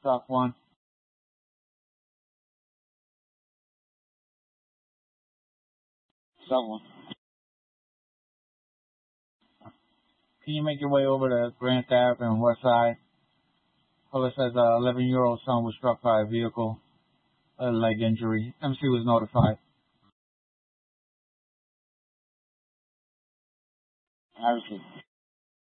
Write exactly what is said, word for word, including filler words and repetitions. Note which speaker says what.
Speaker 1: Stock one. Stock one. Can you make your way over to Grant Ave and West Side? Caller says a eleven-year-old son was struck by a vehicle, a leg injury. M C was notified. I received.